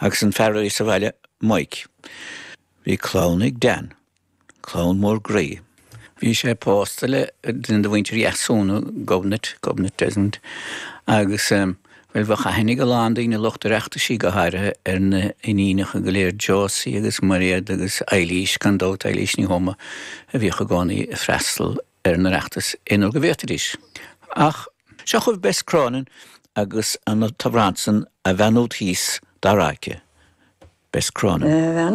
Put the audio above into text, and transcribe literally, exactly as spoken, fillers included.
agus an ferro is a bhaile Mike. Bhí clónig Dan, clón mór gré. Bhí sé póstale den do bhaintir iasúnú gobnet, gobnet desmond, agus um, well bha chahinnig a landa ina lochta reachta sí go haire ar na iníach a goléir Josie agus Maria agus Eilís gan dót Eilís ní homa a bhí go gánaí a freistal ar na reachtas inol go bhétaris. Ach, seach chuh bes cránan agus an tabransan a bhenód hís daráike. Bes cránan.